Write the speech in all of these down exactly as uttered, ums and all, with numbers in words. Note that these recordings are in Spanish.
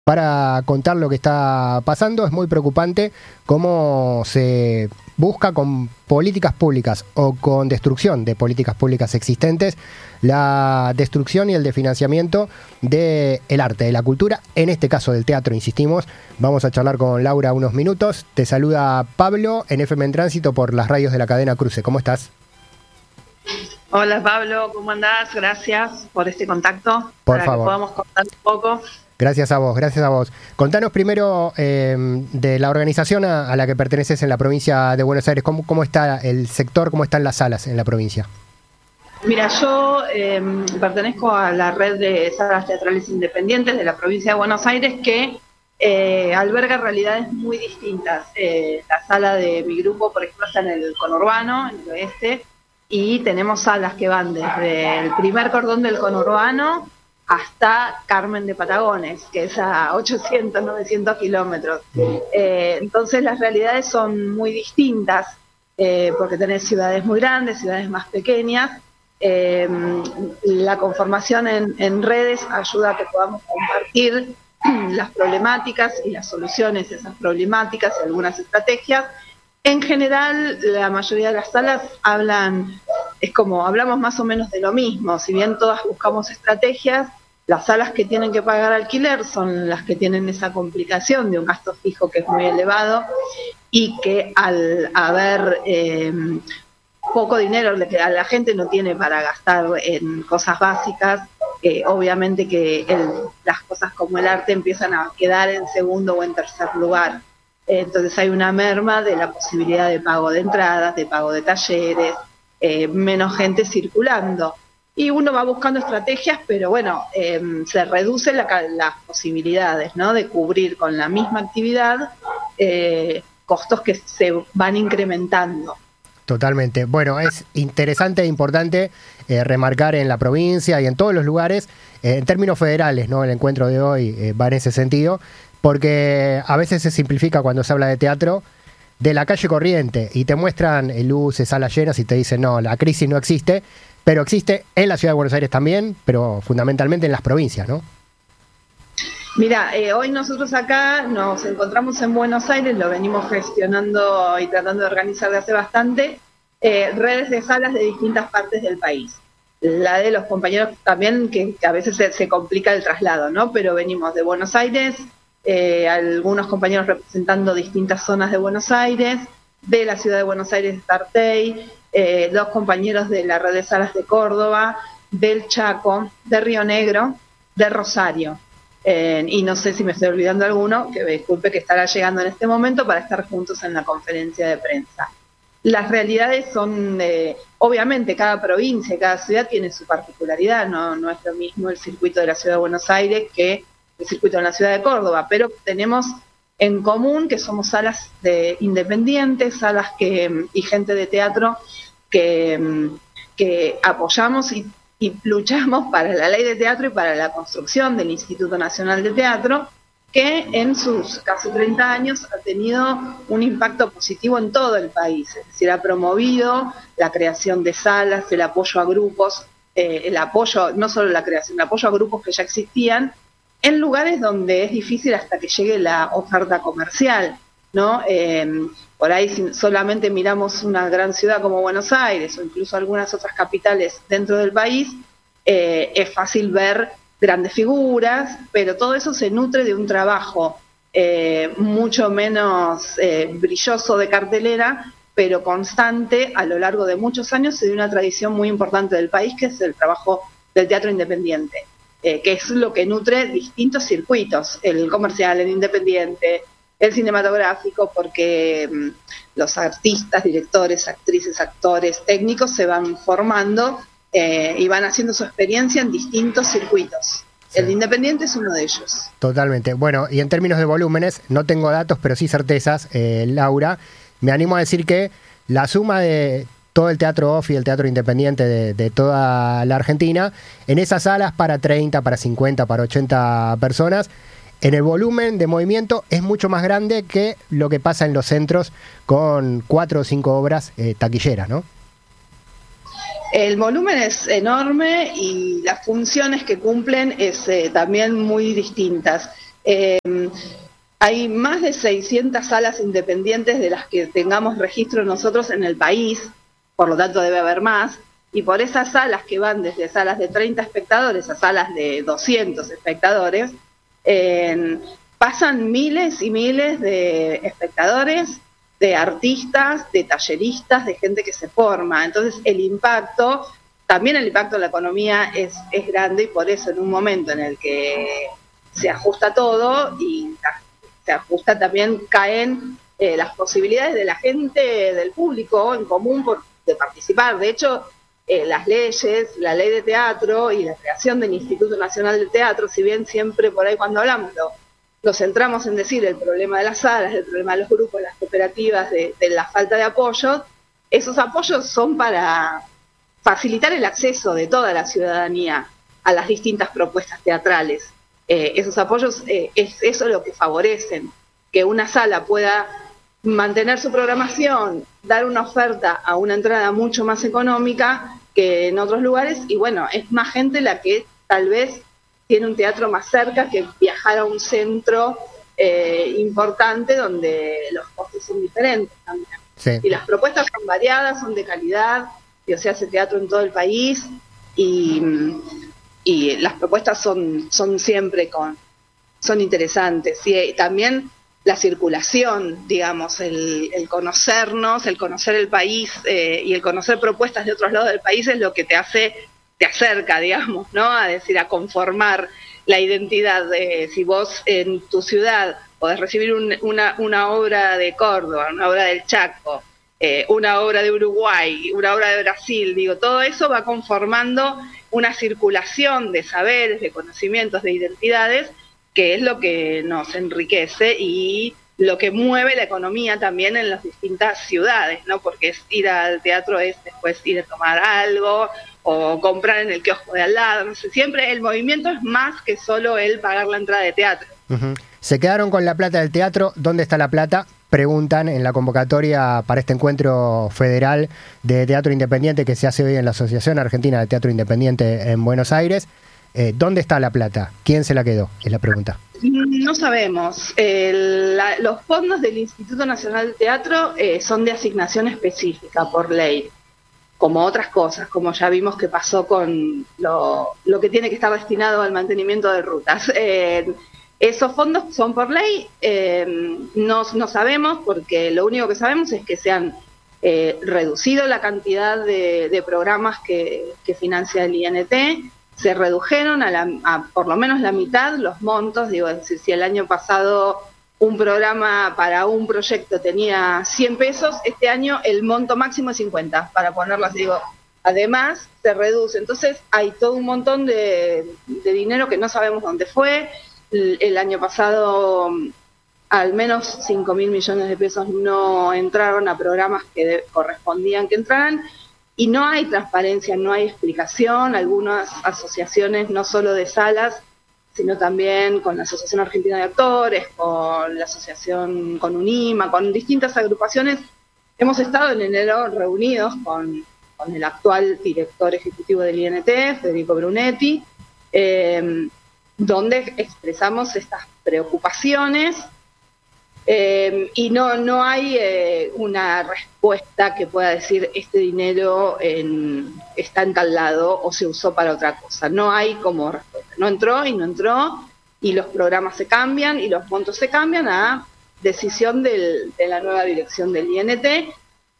para contar lo que está pasando. Es muy preocupante cómo se busca con políticas públicas o con destrucción de políticas públicas existentes la destrucción y el desfinanciamiento del arte, de la cultura, en este caso del teatro, insistimos. Vamos a charlar con Laura unos minutos. Te saluda Pablo en F M en Tránsito por las radios de la cadena Cruce. ¿Cómo estás? Hola Pablo, ¿cómo andás? Gracias por este contacto. Por para favor. que podamos contar un poco. Gracias a vos, gracias a vos. Contanos primero eh, de la organización a, a la que perteneces en la provincia de Buenos Aires. ¿Cómo, cómo está el sector, cómo están las salas en la provincia? Mira, yo eh, pertenezco a la red de salas teatrales independientes de la provincia de Buenos Aires que eh, alberga realidades muy distintas. Eh, la sala de mi grupo, por ejemplo, está en el conurbano, en el oeste, y tenemos salas que van desde el primer cordón del conurbano hasta Carmen de Patagones, que es a ochocientos, novecientos kilómetros. Eh, entonces las realidades son muy distintas, eh, porque tenés ciudades muy grandes, ciudades más pequeñas. Eh, la conformación en, en redes ayuda a que podamos compartir las problemáticas y las soluciones a esas problemáticas y algunas estrategias. En general, la mayoría de las salas hablan, es como, hablamos más o menos de lo mismo, si bien todas buscamos estrategias. Las salas que tienen que pagar alquiler son las que tienen esa complicación de un gasto fijo que es muy elevado y que al haber eh, poco dinero que la gente no tiene para gastar en cosas básicas, eh, obviamente que el, las cosas como el arte empiezan a quedar en segundo o en tercer lugar. Entonces hay una merma de la posibilidad de pago de entradas, de pago de talleres, eh, menos gente circulando. Y uno va buscando estrategias, pero bueno, eh, se reducen la, las posibilidades, ¿no?, de cubrir con la misma actividad eh, costos que se van incrementando. Totalmente. Bueno, es interesante e importante eh, remarcar en la provincia y en todos los lugares, eh, en términos federales, ¿no? El encuentro de hoy eh, va en ese sentido, porque a veces se simplifica cuando se habla de teatro de la calle corriente y te muestran eh, luces, salas llenas y te dicen, no, la crisis no existe. Pero existe en la ciudad de Buenos Aires también, pero fundamentalmente en las provincias, ¿no? Mira, eh, hoy nosotros acá nos encontramos en Buenos Aires, lo venimos gestionando y tratando de organizar de hace bastante, eh, redes de salas de distintas partes del país. La de los compañeros también, que, que a veces se, se complica el traslado, ¿no? Pero venimos de Buenos Aires, eh, algunos compañeros representando distintas zonas de Buenos Aires, de la ciudad de Buenos Aires de Tartey, eh, dos compañeros de la red de salas de Córdoba, del Chaco, de Río Negro, de Rosario. Eh, y no sé si me estoy olvidando alguno, que me disculpe, que estará llegando en este momento para estar juntos en la conferencia de prensa. Las realidades son, eh, obviamente, cada provincia, cada ciudad tiene su particularidad, no, no es lo mismo el circuito de la ciudad de Buenos Aires que el circuito de la ciudad de Córdoba, pero tenemos en común que somos salas de independientes, salas que y gente de teatro que, que apoyamos y, y luchamos para la ley de teatro y para la construcción del Instituto Nacional de Teatro, que en sus casi treinta años ha tenido un impacto positivo en todo el país, es decir, ha promovido la creación de salas, el apoyo a grupos, eh, el apoyo, no solo la creación, el apoyo a grupos que ya existían, en lugares donde es difícil hasta que llegue la oferta comercial, ¿no? Eh, por ahí si solamente miramos una gran ciudad como Buenos Aires o incluso algunas otras capitales dentro del país, eh, es fácil ver grandes figuras, pero todo eso se nutre de un trabajo eh, mucho menos eh, brilloso de cartelera, pero constante a lo largo de muchos años y de una tradición muy importante del país, que es el trabajo del teatro independiente. Eh, que es lo que nutre distintos circuitos, el comercial, el independiente, el cinematográfico, porque mm, los artistas, directores, actrices, actores, técnicos se van formando eh, y van haciendo su experiencia en distintos circuitos. Sí. El independiente es uno de ellos. Totalmente. Bueno, y en términos de volúmenes, no tengo datos, pero sí certezas, eh, Laura, me animo a decir que la suma de todo el teatro off y el teatro independiente de, de toda la Argentina, en esas salas para treinta, para cincuenta, para ochenta personas, en el volumen de movimiento es mucho más grande que lo que pasa en los centros con cuatro o cinco obras eh, taquilleras, ¿no? El volumen es enorme y las funciones que cumplen es eh, también muy distintas. Eh, hay más de seiscientas salas independientes de las que tengamos registro nosotros en el país, por lo tanto debe haber más, y por esas salas que van desde salas de treinta espectadores a salas de doscientos espectadores, eh, pasan miles y miles de espectadores, de artistas, de talleristas, de gente que se forma. Entonces el impacto, también el impacto en la economía es, es grande, y por eso en un momento en el que se ajusta todo y se ajusta también, caen eh, las posibilidades de la gente, del público en común por, de participar. De hecho, eh, las leyes, la ley de teatro y la creación del Instituto Nacional del Teatro, si bien siempre por ahí cuando hablamos lo, lo centramos en decir el problema de las salas, el problema de los grupos, las cooperativas, de, de la falta de apoyo, esos apoyos son para facilitar el acceso de toda la ciudadanía a las distintas propuestas teatrales. Eh, esos apoyos eh, es eso lo que favorecen, que una sala pueda mantener su programación, dar una oferta a una entrada mucho más económica que en otros lugares, y bueno, es más gente la que tal vez tiene un teatro más cerca que viajar a un centro eh, importante donde los costos son diferentes también. Sí. Y las propuestas son variadas, son de calidad, y, o sea, se hace teatro en todo el país, y... y las propuestas son son siempre con son interesantes, y también la circulación, digamos, el, el conocernos, el conocer el país eh, y el conocer propuestas de otros lados del país es lo que te hace, te acerca, digamos, ¿no? A decir, a conformar la identidad. Eh, si vos en tu ciudad podés recibir un, una, una obra de Córdoba, una obra del Chaco, eh, una obra de Uruguay, una obra de Brasil, digo, todo eso va conformando una circulación de saberes, de conocimientos, de identidades, que es lo que nos enriquece y lo que mueve la economía también en las distintas ciudades, ¿no? Porque es ir al teatro es después ir a tomar algo o comprar en el kiosco de al lado, no sé, siempre el movimiento es más que solo el pagar la entrada de teatro. Uh-huh. Se quedaron con la plata del teatro. ¿Dónde está la plata? Preguntan en la convocatoria para este encuentro federal de teatro independiente que se hace hoy en la Asociación Argentina de Teatro Independiente en Buenos Aires. Eh, ¿Dónde está la plata? ¿Quién se la quedó? Es la pregunta. No sabemos. Eh, la, los fondos del Instituto Nacional del Teatro eh, son de asignación específica por ley, como otras cosas, como ya vimos que pasó con lo, lo que tiene que estar destinado al mantenimiento de rutas. Eh, Esos fondos son por ley, eh, no, no sabemos, porque lo único que sabemos es que se han eh, reducido la cantidad de, de programas que, que financia el I N T, se redujeron a, la, a por lo menos la mitad los montos, digo, es decir, si el año pasado un programa para un proyecto tenía cien pesos, este año el monto máximo es cincuenta, para ponerlo así, digo, además se reduce, entonces hay todo un montón de, de dinero que no sabemos dónde fue. El año pasado al menos cinco mil millones de pesos no entraron a programas que de, correspondían que entraran, y no hay transparencia, no hay explicación. Algunas asociaciones, no solo de salas, sino también con la Asociación Argentina de Actores, con la asociación, con UNIMA, con distintas agrupaciones, hemos estado en enero reunidos con, con el actual director ejecutivo del I N T, Federico Brunetti, eh, donde expresamos estas preocupaciones eh, y no, no hay eh, una respuesta que pueda decir este dinero en, está en tal lado o se usó para otra cosa. No hay como respuesta. No entró y no entró, y los programas se cambian y los montos se cambian a decisión del, de la nueva dirección del I N T,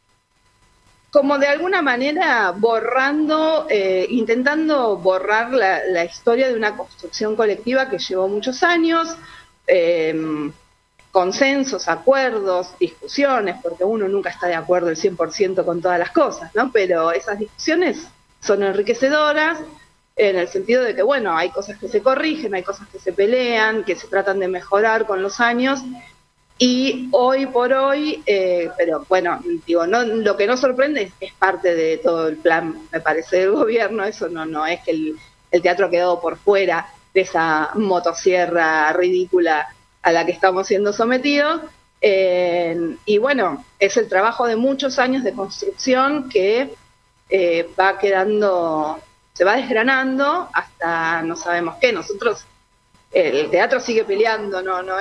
como de alguna manera borrando, eh, intentando borrar la, la historia de una construcción colectiva que llevó muchos años, eh, consensos, acuerdos, discusiones, porque uno nunca está de acuerdo el cien por ciento con todas las cosas, ¿no? Pero esas discusiones son enriquecedoras en el sentido de que, bueno, hay cosas que se corrigen, hay cosas que se pelean, que se tratan de mejorar con los años. Y hoy por hoy, eh, pero bueno, digo, no, lo que nos sorprende es, es parte de todo el plan, me parece, del gobierno. Eso no, no es que el, el teatro quedó por fuera de esa motosierra ridícula a la que estamos siendo sometidos. Eh, y bueno, es el trabajo de muchos años de construcción que eh, va quedando, se va desgranando hasta no sabemos qué. Nosotros el teatro sigue peleando, no, no